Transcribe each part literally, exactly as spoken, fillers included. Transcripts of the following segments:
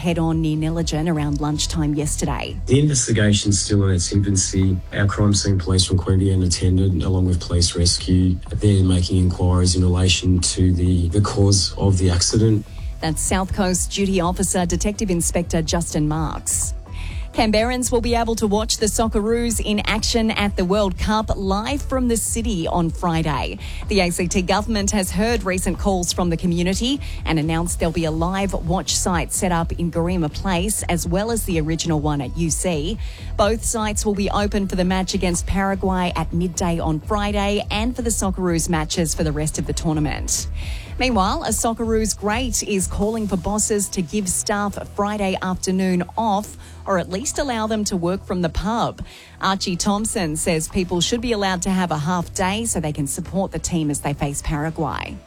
head-on near Neligan around lunchtime yesterday. The investigation's still in its infancy. Our crime scene police from Queanbeyan attended, along with police rescue. They're making inquiries in relation to the, the cause of the accident. That's South Coast Duty Officer Detective Inspector Justin Marks. Canberrans will be able to watch the Socceroos in action at the World Cup live from the city on Friday. The A C T government has heard recent calls from the community and announced there'll be a live watch site set up in Garema Place as well as the original one at U C. Both sites will be open for the match against Paraguay at midday on Friday and for the Socceroos matches for the rest of the tournament. Meanwhile, a Socceroos great is calling for bosses to give staff Friday afternoon off or at least allow them to work from the pub. Archie Thompson says people should be allowed to have a half day so they can support the team as they face Paraguay.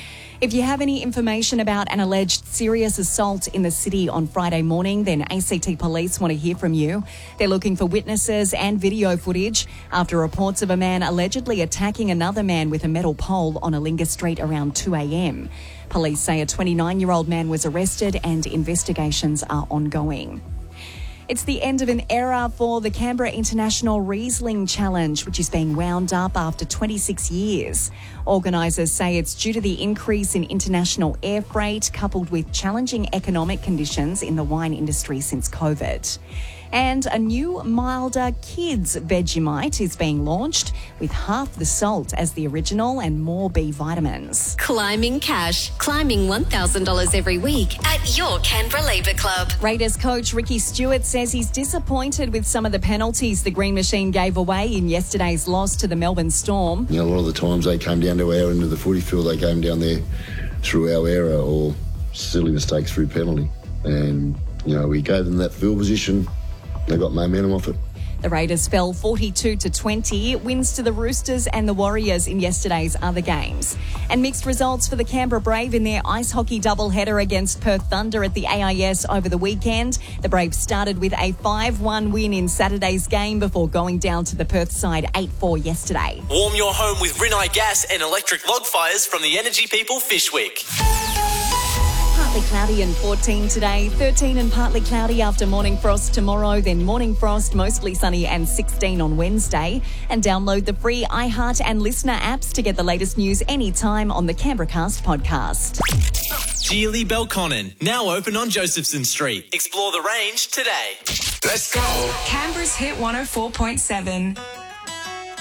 If you have any information about an alleged serious assault in the city on Friday morning, then A C T Police want to hear from you. They're looking for witnesses and video footage after reports of a man allegedly attacking another man with a metal pole on Alinga Street around two a.m. Police say a twenty-nine-year-old man was arrested and investigations are ongoing. It's the end of an era for the Canberra International Riesling Challenge, which is being wound up after twenty-six years. Organisers say it's due to the increase in international air freight coupled with challenging economic conditions in the wine industry since COVID. And a new, milder kids Vegemite is being launched with half the salt as the original and more B vitamins. Climbing cash. Climbing one thousand dollars every week at your Canberra Labour Club. Raiders coach Ricky Stewart says he's disappointed with some of the penalties the Green Machine gave away in yesterday's loss to the Melbourne Storm. You know, a lot of the times they came down to our end of the footy field, they came down there through our error or silly mistakes through penalty. And, you know, we gave them that field position. They got momentum off it. The Raiders fell forty-two to twenty, wins to the Roosters and the Warriors in yesterday's other games. And mixed results for the Canberra Brave in their ice hockey doubleheader against Perth Thunder at the A I S over the weekend. The Braves started with a five one win in Saturday's game before going down to the Perth side eight four yesterday. Warm your home with Rinnai gas and electric log fires from the Energy People Fishwick. Partly cloudy and fourteen today, thirteen and partly cloudy after morning frost tomorrow, then morning frost, mostly sunny and sixteen on Wednesday. And download the free iHeart and Listener apps to get the latest news anytime on the Canberra Cast podcast. Geely Belconnen, now open on Josephson Street. Explore the range today. Let's go. Canberra's Hit one oh four point seven.